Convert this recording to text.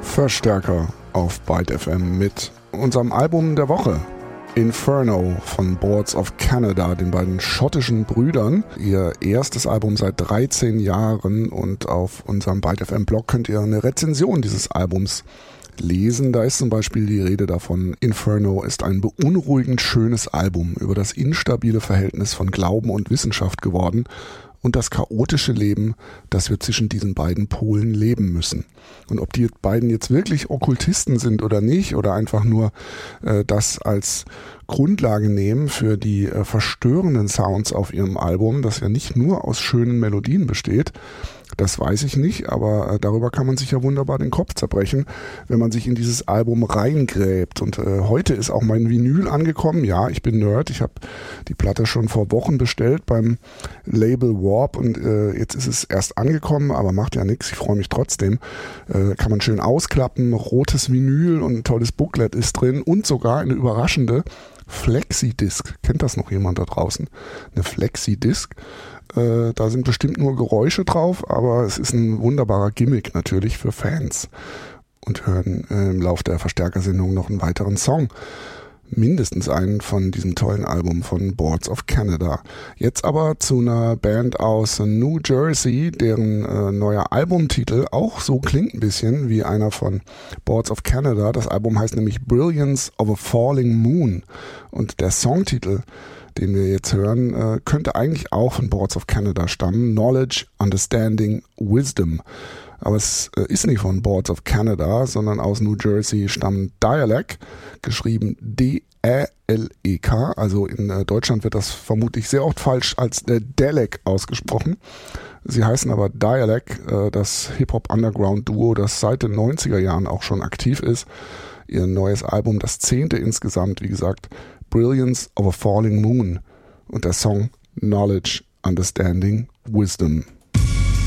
Verstärker auf Byte FM mit unserem Album der Woche. Inferno von Boards of Canada, den beiden schottischen Brüdern. Ihr erstes Album seit 13 Jahren und auf unserem Byte FM Blog könnt ihr eine Rezension dieses Albums lesen. Da ist zum Beispiel die Rede davon, Inferno ist ein beunruhigend schönes Album über das instabile Verhältnis von Glauben und Wissenschaft geworden und das chaotische Leben, das wir zwischen diesen beiden Polen leben müssen. Und ob die beiden jetzt wirklich Okkultisten sind oder nicht oder einfach nur das als Grundlage nehmen für die verstörenden Sounds auf ihrem Album, das ja nicht nur aus schönen Melodien besteht, das weiß ich nicht, aber darüber kann man sich ja wunderbar den Kopf zerbrechen, wenn man sich in dieses Album reingräbt. Und heute ist auch mein Vinyl angekommen. Ja, ich bin Nerd. Ich habe die Platte schon vor Wochen bestellt beim Label Warp und jetzt ist es erst angekommen, aber macht ja nichts. Ich freue mich trotzdem. Kann man schön ausklappen. Rotes Vinyl und ein tolles Booklet ist drin und sogar eine überraschende Flexi-Disc. Kennt das noch jemand da draußen? Eine Flexi-Disc. Da sind bestimmt nur Geräusche drauf, aber es ist ein wunderbarer Gimmick natürlich für Fans. Und hören im Laufe der Verstärkersendung noch einen weiteren Song. Mindestens einen von diesem tollen Album von Boards of Canada. Jetzt aber zu einer Band aus New Jersey, deren neuer Albumtitel auch so klingt ein bisschen wie einer von Boards of Canada. Das Album heißt nämlich Brilliance of a Falling Moon. Und der Songtitel, den wir jetzt hören, könnte eigentlich auch von Boards of Canada stammen. Knowledge, Understanding, Wisdom. Aber es ist nicht von Boards of Canada, sondern aus New Jersey stammen Dialek, geschrieben D-E-L-E-K. Also in Deutschland wird das vermutlich sehr oft falsch als Dalek ausgesprochen. Sie heißen aber Dialek, das Hip-Hop-Underground-Duo, das seit den 90er Jahren auch schon aktiv ist. Ihr neues Album, das 10. insgesamt, wie gesagt, Brilliance of a Falling Moon und der Song Knowledge, Understanding, Wisdom.